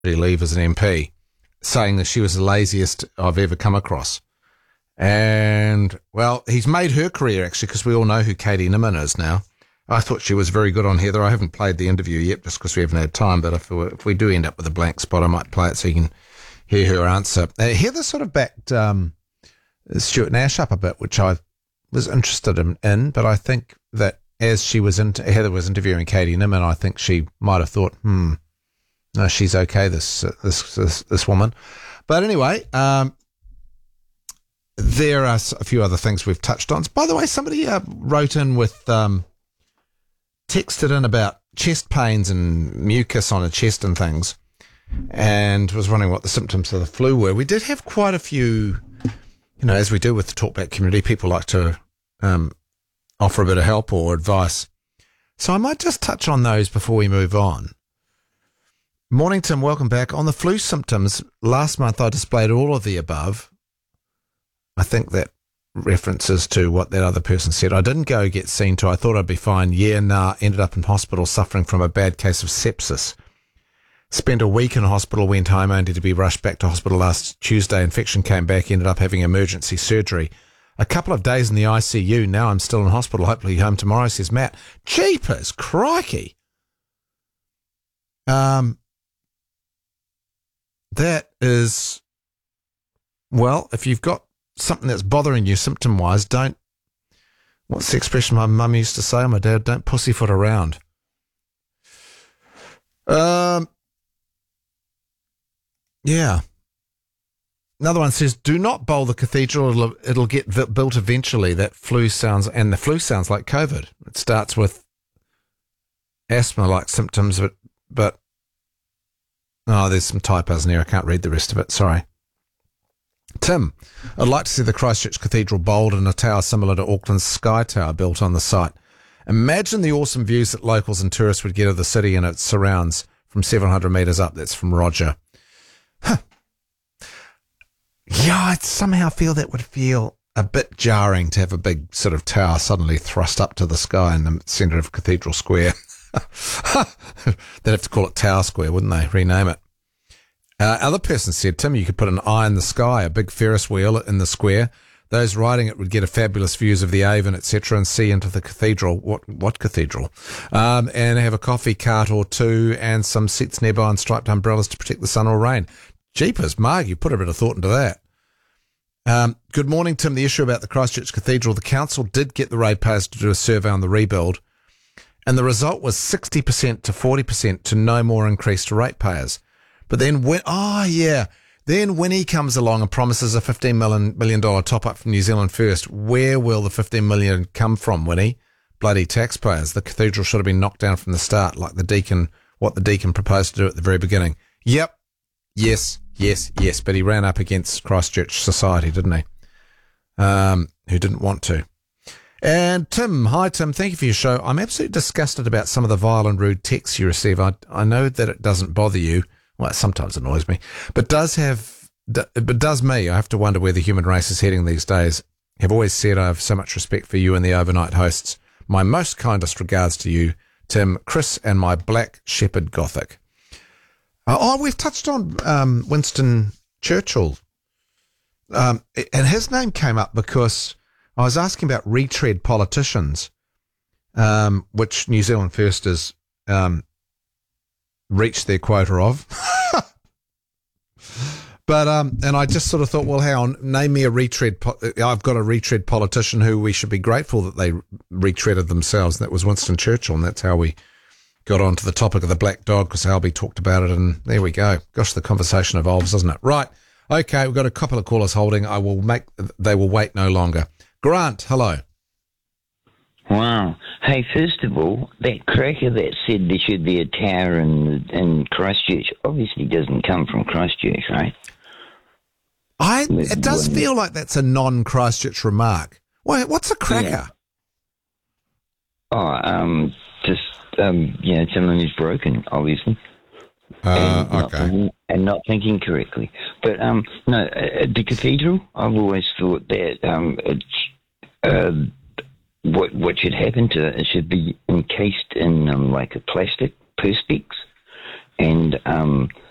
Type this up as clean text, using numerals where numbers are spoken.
leave as an MP, saying that she was the laziest I've ever come across. And, well, he's made her career, actually, because we all know who Katie Nimmin is now. I thought she was very good on Heather. I haven't played the interview yet just because we haven't had time, but if we do end up with a blank spot, I might play it so you can hear her answer. Heather sort of backed Stuart Nash up a bit, which I was interested in, but I think that as Heather was interviewing Katie Nimmin, I think she might have thought, no, she's okay, this woman. But anyway, there are a few other things we've touched on. By the way, somebody wrote in with, texted in about chest pains and mucus on a chest and things, and was wondering what the symptoms of the flu were. We did have quite a few, as we do with the Talkback community, people like to offer a bit of help or advice. So I might just touch on those before we move on. Morning, Tim. Welcome back. On the flu symptoms, last month I displayed all of the above. I think that references to what that other person said. I didn't go get seen to. I thought I'd be fine. Ended up in hospital suffering from a bad case of sepsis. Spent a week in hospital, went home only to be rushed back to hospital last Tuesday. Infection came back, ended up having emergency surgery. A couple of days in the ICU. Now I'm still in hospital, hopefully home tomorrow, says Matt. Jeepers, crikey. That is, well, if you've got something that's bothering you symptom-wise, what's the expression my mum used to say, or my dad, don't pussyfoot around. Yeah. Another one says, do not bowl the cathedral, it'll get built eventually. The flu sounds like COVID. It starts with asthma-like symptoms, but there's some typos in here, I can't read the rest of it, sorry. Tim, I'd like to see the Christchurch Cathedral bowled and a tower similar to Auckland's Sky Tower built on the site. Imagine the awesome views that locals and tourists would get of the city and its surrounds from 700 metres up. That's from Roger. Yeah, I somehow feel that would feel a bit jarring to have a big sort of tower suddenly thrust up to the sky in the centre of Cathedral Square. They'd have to call it Tower Square, wouldn't they? Rename it. Other person said, Tim, you could put an eye in the sky, a big Ferris wheel in the square. Those riding it would get a fabulous views of the Avon, etc., and see into the cathedral. What cathedral? And have a coffee cart or two and some seats nearby and striped umbrellas to protect the sun or rain. Jeepers, Marg, you put a bit of thought into that. Good morning, Tim. The issue about the Christchurch Cathedral, the council did get the ratepayers to do a survey on the rebuild, and the result was 60% to 40% to no more increased ratepayers. But then then Winnie comes along and promises a $15 million top-up from New Zealand First. Where will the $15 million come from, Winnie? Bloody taxpayers. The cathedral should have been knocked down from the start, like what the deacon proposed to do at the very beginning. Yep. Yes. But he ran up against Christchurch Society, didn't he? Who didn't want to. And Tim, hi Tim, thank you for your show. I'm absolutely disgusted about some of the vile and rude texts you receive. I know that it doesn't bother you. Well, it sometimes annoys me, but does me. I have to wonder where the human race is heading these days. I've always said I have so much respect for you and the overnight hosts. My most kindest regards to you, Tim, Chris, and my Black Shepherd Gothic. We've touched on Winston Churchill, and his name came up because I was asking about retread politicians, which New Zealand First has reached their quota of. But and I just sort of thought, well, hang on, name me a retread. I've got a retread politician who we should be grateful that they retreaded themselves. And that was Winston Churchill, and that's how we got onto the topic of the black dog, because Albie talked about it, and there we go. Gosh, the conversation evolves, doesn't it? Right. Okay, we've got a couple of callers holding. They will wait no longer. Grant, hello. Wow. Hey, first of all, that cracker that said there should be a tower in Christchurch obviously doesn't come from Christchurch, right? It does feel like that's a non-Christchurch remark. What's a cracker? Yeah. Someone who's broken, obviously. Okay. Not thinking correctly. But, no, the cathedral, I've always thought that what should happen to it should be encased in like a plastic perspex, and